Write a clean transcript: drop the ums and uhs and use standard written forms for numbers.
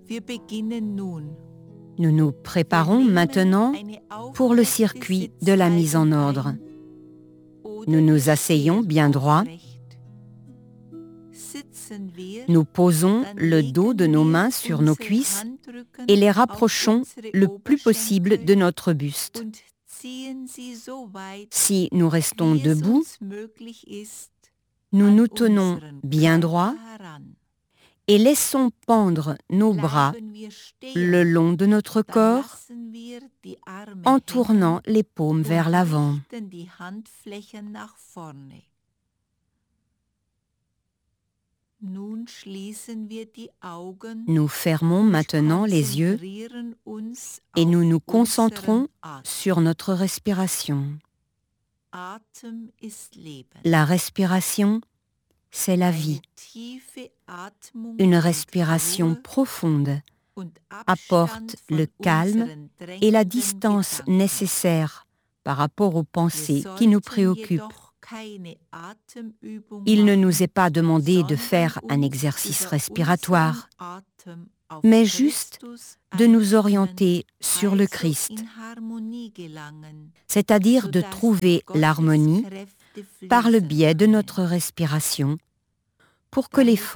Nous nous préparons maintenant pour le circuit de la mise en ordre. Nous nous asseyons bien droit. Nous posons le dos de nos mains sur nos cuisses et les rapprochons le plus possible de notre buste. Si nous restons debout, nous nous tenons bien droit et laissons pendre nos bras le long de notre corps en tournant les paumes vers l'avant. Nous fermons maintenant les yeux et nous nous concentrons sur notre respiration. La respiration, c'est la vie. Une respiration profonde apporte le calme et la distance nécessaires par rapport aux pensées qui nous préoccupent. Il ne nous est pas demandé de faire un exercice respiratoire, mais juste de nous orienter sur le Christ, c'est-à-dire de trouver l'harmonie par le biais de notre respiration pour que les